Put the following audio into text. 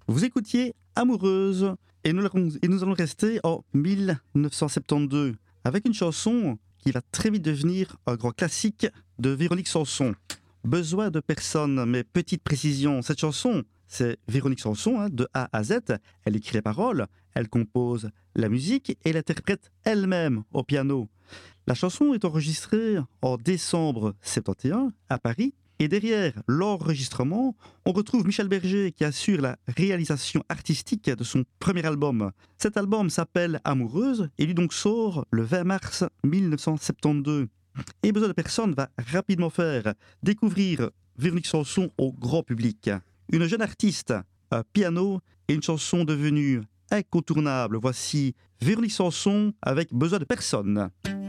Vous écoutiez Amoureuse et nous allons rester en 1972 avec une chanson qui va très vite devenir un grand classique de Véronique Sanson. Besoin de personne, mais petite précision, cette chanson, c'est Véronique Sanson, de A à Z. Elle écrit les paroles, elle compose la musique et l'interprète elle-même au piano. La chanson est enregistrée en décembre 71 à Paris. Et derrière l'enregistrement, on retrouve Michel Berger qui assure la réalisation artistique de son premier album. Cet album s'appelle Amoureuse et lui donc sort le 20 mars 1972. Et Besoin de personne va rapidement faire découvrir Véronique Sanson au grand public. Une jeune artiste, un piano et une chanson devenue incontournable. Voici Véronique Sanson avec Besoin de personne.